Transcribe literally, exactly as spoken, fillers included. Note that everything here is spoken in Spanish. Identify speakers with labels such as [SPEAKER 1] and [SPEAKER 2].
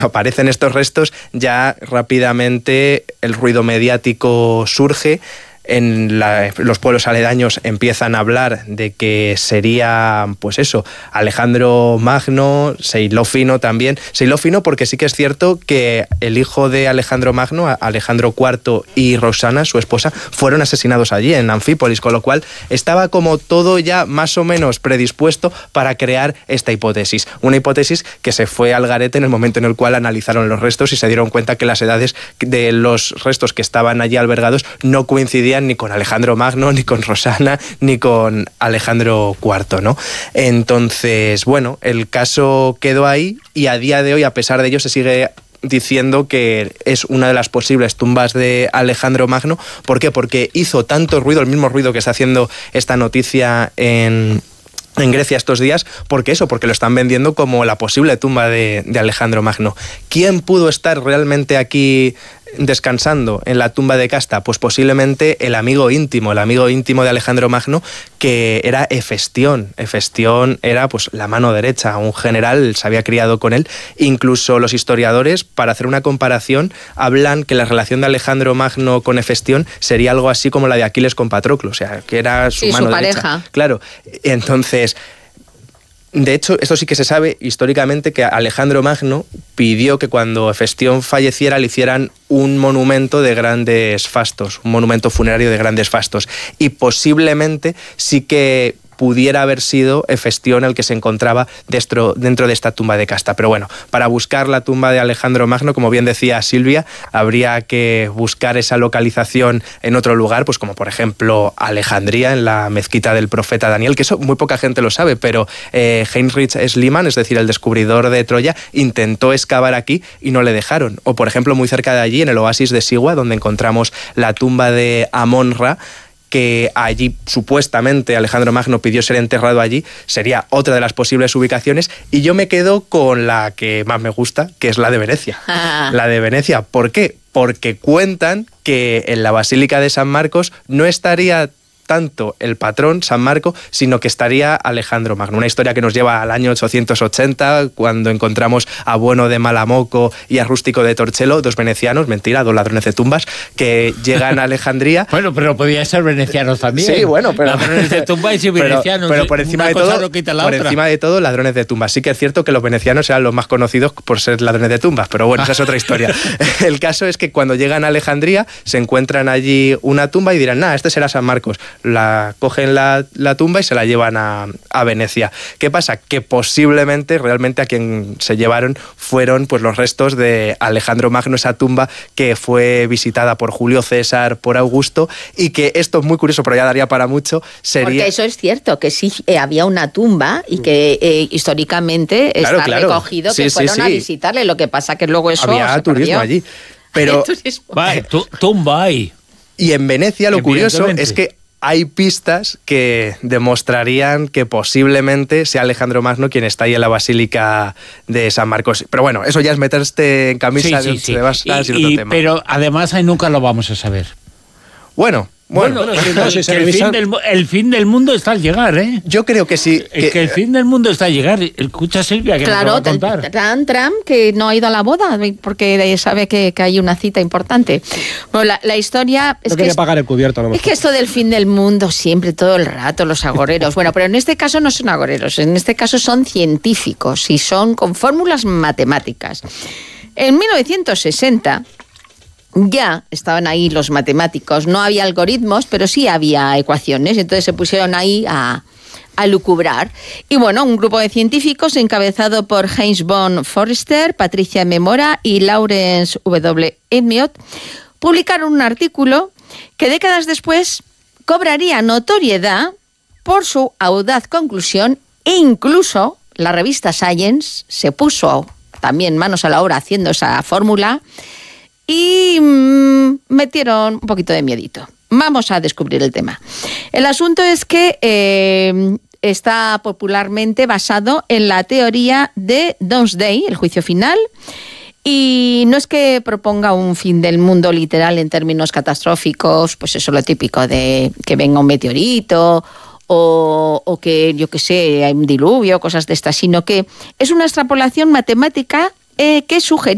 [SPEAKER 1] aparecen estos restos, ya rápidamente el ruido mediático surge. En la, los pueblos aledaños empiezan a hablar de que sería, pues eso, Alejandro Magno, Seilófino también. Seilófino porque sí que es cierto que el hijo de Alejandro Magno, Alejandro cuarto, y Rosana, su esposa, fueron asesinados allí, en Anfípolis, con lo cual estaba como todo ya más o menos predispuesto para crear esta hipótesis. Una hipótesis que se fue al garete en el momento en el cual analizaron los restos y se dieron cuenta que las edades de los restos que estaban allí albergados no coincidían ni con Alejandro Magno, ni con Rosana, ni con Alejandro cuarto, ¿no? Entonces, bueno, el caso quedó ahí y a día de hoy, a pesar de ello, se sigue diciendo que es una de las posibles tumbas de Alejandro Magno. ¿Por qué? Porque hizo tanto ruido, el mismo ruido que está haciendo esta noticia en... en Grecia estos días, porque eso, porque lo están vendiendo como la posible tumba de, de Alejandro Magno. ¿Quién pudo estar realmente aquí descansando en la tumba de Casta? Pues posiblemente el amigo íntimo, el amigo íntimo de Alejandro Magno, que era Hefestión. Hefestión era pues la mano derecha, un general, se había criado con él. Incluso los historiadores, para hacer una comparación, hablan que la relación de Alejandro Magno con Hefestión sería algo así como la de Aquiles con Patroclo, o sea, que era su
[SPEAKER 2] sí,
[SPEAKER 1] mano
[SPEAKER 2] su
[SPEAKER 1] derecha.
[SPEAKER 2] pareja.
[SPEAKER 1] Claro, entonces... De hecho, esto sí que se sabe históricamente, que Alejandro Magno pidió que cuando Hefestión falleciera le hicieran un monumento de grandes fastos, un monumento funerario de grandes fastos. Y posiblemente sí que pudiera haber sido Hefestión el que se encontraba dentro, dentro de esta tumba de Casta. Pero bueno, para buscar la tumba de Alejandro Magno, como bien decía Silvia, habría que buscar esa localización en otro lugar, pues como por ejemplo Alejandría, en la mezquita del profeta Daniel, que eso muy poca gente lo sabe, pero eh, Heinrich Schliemann, es decir, el descubridor de Troya, intentó excavar aquí y no le dejaron. O por ejemplo, muy cerca de allí, en el oasis de Sigua, donde encontramos la tumba de Amon-Ra, que allí supuestamente Alejandro Magno pidió ser enterrado allí, sería otra de las posibles ubicaciones, y yo me quedo con la que más me gusta, que es la de Venecia. Ah. La de Venecia, ¿por qué? Porque cuentan que en la Basílica de San Marcos no estaría tanto el patrón, San Marco, sino que estaría Alejandro Magno. Una historia que nos lleva al año ochocientos ochenta, cuando encontramos a Bueno de Malamoco y a Rústico de Torcello, dos venecianos, mentira, dos ladrones de tumbas, que llegan a Alejandría.
[SPEAKER 3] Bueno, pero podían ser venecianos también.
[SPEAKER 1] Sí, bueno, pero...
[SPEAKER 3] ladrones de tumbas y venecianos.
[SPEAKER 1] Pero, pero por encima de todo, no quita la por otra. encima de todo, ladrones de tumbas. Sí que es cierto que los venecianos eran los más conocidos por ser ladrones de tumbas, pero bueno, esa es otra historia. El caso es que cuando llegan a Alejandría, se encuentran allí una tumba y dirán, nada, este será San Marcos. La cogen la, la tumba y se la llevan a, a Venecia. ¿Qué pasa? Que posiblemente realmente a quien se llevaron fueron pues los restos de Alejandro Magno, esa tumba que fue visitada por Julio César, por Augusto, y que esto es muy curioso, pero ya daría para mucho, sería...
[SPEAKER 2] Porque eso es cierto, que sí eh, había una tumba y que eh, históricamente claro, está claro. recogido que sí, fueron sí, sí. a visitarle, lo que pasa que luego eso
[SPEAKER 1] había
[SPEAKER 2] se
[SPEAKER 1] turismo
[SPEAKER 2] perdió.
[SPEAKER 1] allí. Pero...
[SPEAKER 3] Vai, tu, tumba ahí.
[SPEAKER 1] Y en Venecia lo curioso es que hay pistas que demostrarían que posiblemente sea Alejandro Magno quien está ahí en la Basílica de San Marcos. Pero bueno, eso ya es meterte en camisa
[SPEAKER 3] sí, sí, sí.
[SPEAKER 1] de vascas y, y, y otro tema.
[SPEAKER 3] Pero además ahí nunca lo vamos a saber.
[SPEAKER 1] Bueno... Bueno,
[SPEAKER 3] bueno si no, si se el, fin del, el fin del mundo está al llegar, ¿eh?
[SPEAKER 1] Yo creo que sí.
[SPEAKER 3] Que, que el fin del mundo está al llegar. Escucha, Silvia, que
[SPEAKER 2] claro,
[SPEAKER 3] nos va a contar.
[SPEAKER 2] Trump, Trump, que no ha ido a la boda porque sabe que, que hay una cita importante. Bueno, la, la historia... Es
[SPEAKER 4] no
[SPEAKER 2] que
[SPEAKER 4] quería
[SPEAKER 2] es,
[SPEAKER 4] pagar el cubierto. A lo mejor.
[SPEAKER 2] Es que esto del fin del mundo siempre, todo el rato, los agoreros. Bueno, pero en este caso no son agoreros. En este caso son científicos y son con fórmulas matemáticas. En mil novecientos sesenta... ya estaban ahí los matemáticos, no había algoritmos, pero sí había ecuaciones, entonces se pusieron ahí a, a lucubrar. Y bueno, un grupo de científicos encabezado por Heinz von Forster, Patricia M. Mora y Lawrence W. Elliott publicaron un artículo que décadas después cobraría notoriedad por su audaz conclusión, e incluso la revista Science se puso también manos a la obra haciendo esa fórmula y mmm, metieron un poquito de miedito. Vamos a descubrir el tema. El asunto es que eh, está popularmente basado en la teoría de Doomsday, el juicio final, y no es que proponga un fin del mundo literal en términos catastróficos, pues eso es lo típico de que venga un meteorito o, o que, yo qué sé, hay un diluvio, cosas de estas, sino que es una extrapolación matemática eh, que sugería